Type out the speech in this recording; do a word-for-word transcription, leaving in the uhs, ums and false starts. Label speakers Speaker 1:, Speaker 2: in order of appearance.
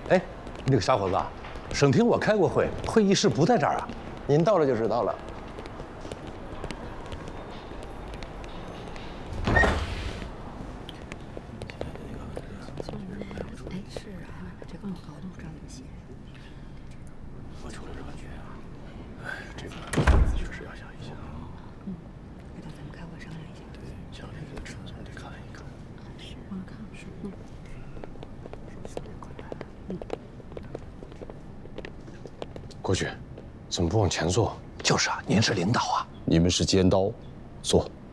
Speaker 1: 哎，那个小伙子，省厅我开过会，会议室不在这儿啊。
Speaker 2: 您到了就知道了。
Speaker 3: 哎，是啊，这个高度不知道怎么写。
Speaker 4: 我就这感觉啊，哎，这个确实要想一想。
Speaker 3: 嗯，回头咱们开会商量一下。
Speaker 4: 对，像这个尺寸得看一看。
Speaker 3: 是，我看是，嗯。嗯。
Speaker 5: 过去，怎么不往前坐？
Speaker 1: 就是啊，您是领导啊。
Speaker 5: 你们是尖刀，坐。